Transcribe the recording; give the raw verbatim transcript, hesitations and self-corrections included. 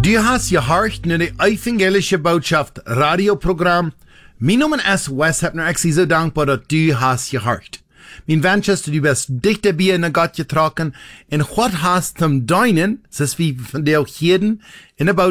Du hast gehört naar de evangelische boodschap radioprogram. Mijn naam is Wes Hepner. Ik zie zo dankbaar dat du hast gehört. Mijn wens is dat du best dichter bij naar God getrokken en God hast hem deinen, zoals we vandaag heden in de boodschap